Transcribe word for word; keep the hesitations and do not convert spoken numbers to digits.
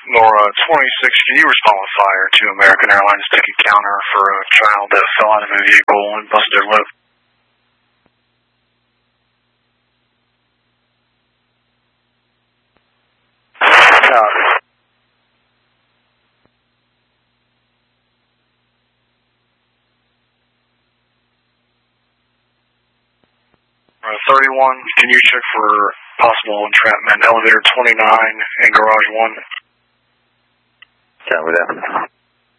Nora twenty-six, can you respond with fire to American Airlines taking counter for a child that fell out of a vehicle and busted their lip? Copy. Uh, thirty-one, can you check for possible entrapment, elevator twenty-nine and garage one? Copy that.